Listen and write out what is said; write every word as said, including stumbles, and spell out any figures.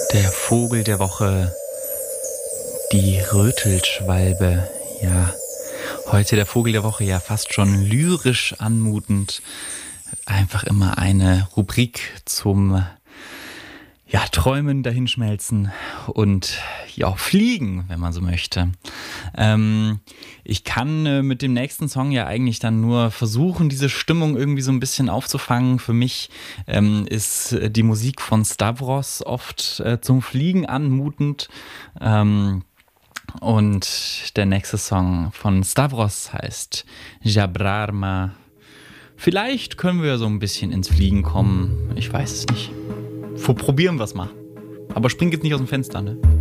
Der Vogel der Woche, die Rötelschwalbe. Ja, heute der Vogel der Woche, ja fast schon lyrisch anmutend. Einfach immer eine Rubrik zum ja, Träumen, Dahinschmelzen und ja, fliegen, wenn man so möchte. Ähm, ich kann äh, mit dem nächsten Song ja eigentlich dann nur versuchen, diese Stimmung irgendwie so ein bisschen aufzufangen. Für mich ähm, ist die Musik von Stavros oft äh, zum Fliegen anmutend. Ähm, und der nächste Song von Stavros heißt Jabrarma. Vielleicht können wir so ein bisschen ins Fliegen kommen. Ich weiß es nicht. Probieren wir es mal. Aber spring jetzt nicht aus dem Fenster, ne?